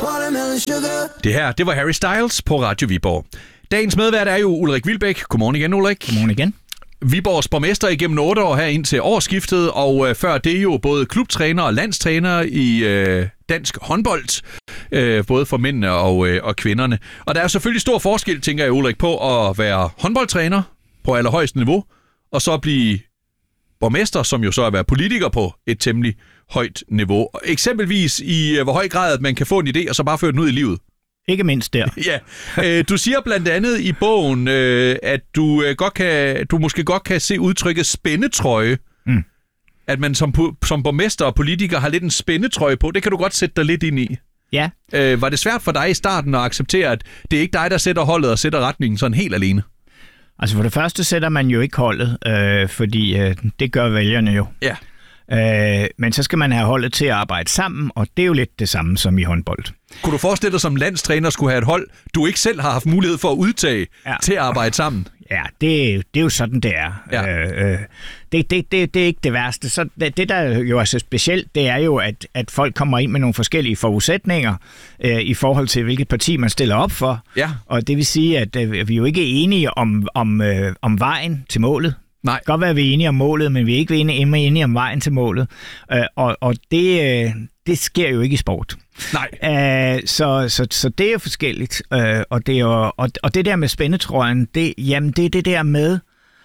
Det her, det var Harry Styles på Radio Viborg. Dagens medvært er jo Ulrik Wilbek. Godmorgen igen, Ulrik. Godmorgen igen. Viborgs borgmester igennem 8 år her indtil årsskiftet, og før det jo både klubtræner og landstræner i dansk håndbold, både for mændene og kvinderne. Og der er selvfølgelig stor forskel, tænker jeg, Ulrik, på at være håndboldtræner på allerhøjeste niveau, og så blive borgmester, som jo så er at være politiker på et temmelig højt niveau. Eksempelvis i hvor høj grad, at man kan få en idé, og så bare føre den ud i livet. Ikke mindst der. Ja. Du siger blandt andet i bogen, at du måske godt kan se udtrykket spændetrøje. Mm. At man som borgmester og politiker har lidt en spændetrøje på. Det kan du godt sætte dig lidt ind i. Ja. Var det svært for dig i starten at acceptere, at det er ikke dig, der sætter holdet og sætter retningen sådan helt alene? Altså for det første sætter man jo ikke holdet, fordi det gør vælgerne jo. Ja. Men så skal man have holdet til at arbejde sammen, og det er jo lidt det samme som i håndbold. Kunne du forestille dig, som landstræner skulle have et hold, du ikke selv har haft mulighed for at udtage til at arbejde sammen? Ja, det er jo sådan, det er. Ja. Det er ikke det værste. Så det, der jo er så specielt, det er jo, at folk kommer ind med nogle forskellige forudsætninger i forhold til, hvilket parti man stiller op for. Ja. Og det vil sige, at vi er jo ikke enige om vejen til målet. Nej. Det kan godt være, at vi er enige om målet, men vi er ikke enige om vejen til målet. Og det sker jo ikke i sport. Nej. Så det er jo forskelligt. Og det der med spændetrøjen, det er det der med,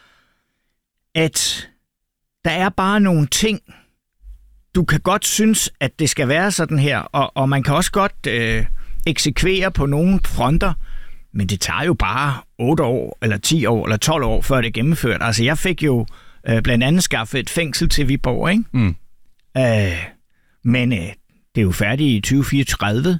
at der er bare nogle ting, du kan godt synes, at det skal være sådan her, og man kan også godt eksekvere på nogle fronter, men det tager jo bare 8 år, eller 10 år, eller 12 år, før det er gennemført. Altså, jeg fik jo blandt andet skaffet et fængsel til Viborg, ikke? Mm. Men det er jo færdigt i 2034.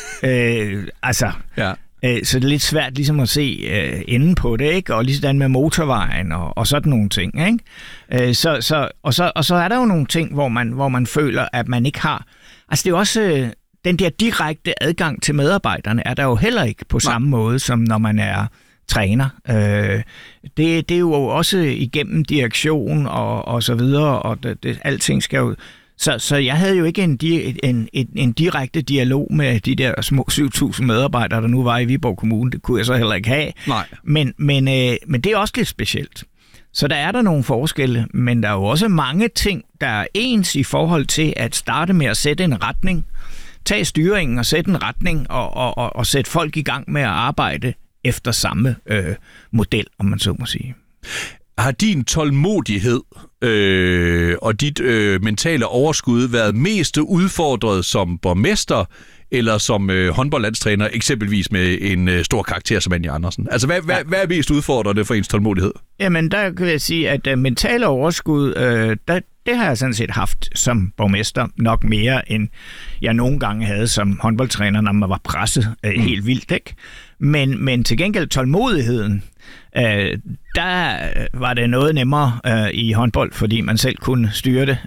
Ja. Så det er lidt svært ligesom at se enden på det, ikke? Og ligesom med motorvejen og sådan nogle ting, ikke? Så er der jo nogle ting, hvor man føler, at man ikke har... Altså, det er jo også... Den der direkte adgang til medarbejderne er der jo heller ikke på samme måde, som når man er træner. Det er jo også igennem direktion og så videre, og alting skal jo... Så jeg havde jo ikke en direkte dialog med de der små 7.000 medarbejdere, der nu var i Viborg Kommune. Det kunne jeg så heller ikke have. Nej. Men det er også lidt specielt. Så der er der nogle forskelle, men der er jo også mange ting, der er ens i forhold til at starte med at sætte en retning, tage styringen og sætte en retning og sætte folk i gang med at arbejde efter samme model, om man så må sige. Har din tålmodighed og dit mentale overskud været mest udfordret som borgmester eller som håndboldlandstræner, eksempelvis med en stor karakter som Anja Andersen? Altså, hvad er mest udfordrende for ens tålmodighed? Jamen, der kan jeg sige, at mentale overskud, det har jeg sådan set haft som borgmester nok mere, end jeg nogle gange havde som håndboldtræner, når man var presset helt vildt, ikke? Men til gengæld tålmodigheden, der var det noget nemmere i håndbold, fordi man selv kunne styre det.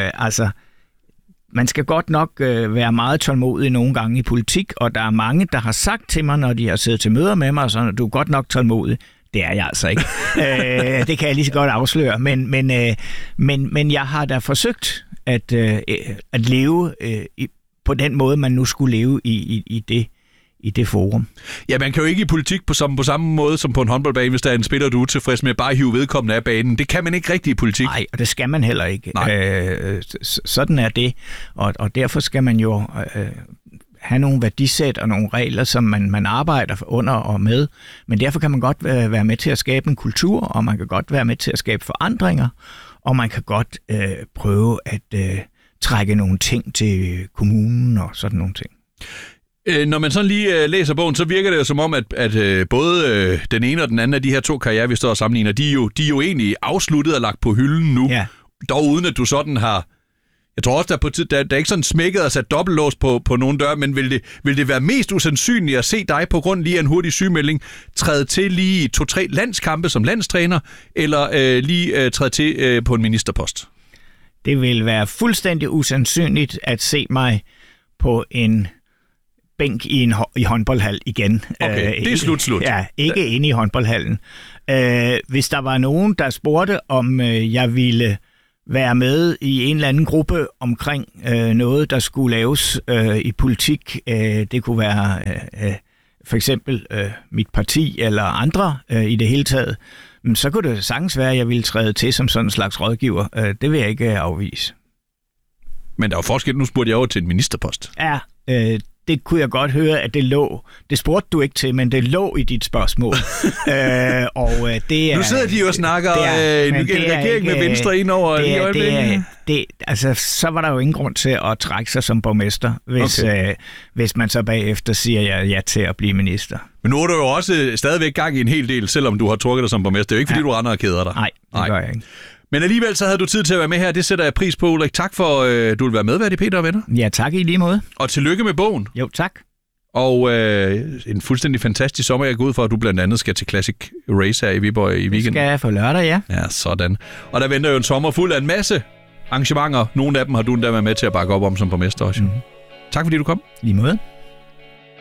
Man skal godt nok være meget tålmodig nogle gange i politik, og der er mange, der har sagt til mig, når de har siddet til møder med mig, så du er godt nok tålmodig. Det er jeg altså ikke. Det kan jeg lige så godt afsløre. Men jeg har da forsøgt at leve på den måde, man nu skulle leve i det forum. Ja, man kan jo ikke i politik på samme måde som på en håndboldbane, hvis der er en spiller, du er utilfreds med, bare hive vedkommende af banen. Det kan man ikke rigtig i politik. Nej, og det skal man heller ikke. Sådan er det. Og derfor skal man jo have nogle værdisæt og nogle regler, som man arbejder under og med. Men derfor kan man godt være med til at skabe en kultur, og man kan godt være med til at skabe forandringer, og man kan godt prøve at trække nogle ting til kommunen og sådan nogle ting. Når man sådan lige læser bogen, så virker det jo som om, at både den ene og den anden af de her 2 karrierer, vi står og sammenligner, de er jo egentlig afsluttet og lagt på hylden nu. Ja. Dog uden at du sådan har... Jeg tror også, der er ikke sådan smækket og sat dobbeltlås på nogle døre, men vil det være mest usandsynligt at se dig på grund lige af en hurtig sygemelding træde til lige i 2-3 landskampe som landstræner, eller lige træde til på en ministerpost? Det vil være fuldstændig usandsynligt at se mig på en bænk i håndboldhal igen. Okay, det er slut. Ja, ikke inde i håndboldhallen. Hvis der var nogen, der spurgte, om jeg ville være med i en eller anden gruppe omkring noget, der skulle laves i politik. Det kunne være for eksempel mit parti eller andre i det hele taget. Men så kunne det sagtens være, at jeg ville træde til som sådan en slags rådgiver. Det vil jeg ikke afvise. Men der er jo forskel. Nu spurgte jeg over til en ministerpost. Ja, det kunne jeg godt høre, at det lå. Det spurgte du ikke til, men det lå i dit spørgsmål. Det er, nu sidder de jo og snakker en regering med Venstre ind over i øjeblikket. Altså, så var der jo ingen grund til at trække sig som borgmester, hvis man så bagefter siger ja til at blive minister. Men nu er du jo også stadigvæk gang i en hel del, selvom du har trukket dig som borgmester. Det er jo ikke, fordi du render og keder dig. Nej, det gør jeg ikke. Men alligevel så havde du tid til at være med her. Det sætter jeg pris på, Ulrik. Tak for, du vil være medvært i Peter og Venner. Ja, tak i lige måde. Og tillykke med bogen. Jo, tak. Og en fuldstændig fantastisk sommer. Jeg går ud fra, at du blandt andet skal til Classic Race her i Viborg i weekenden. Det skal jeg for lørdag, ja. Ja, sådan. Og der venter jo en sommer fuld af en masse arrangementer. Nogle af dem har du endda været med til at bakke op om som borgmester også. Mm-hmm. Tak fordi du kom. Lige måde.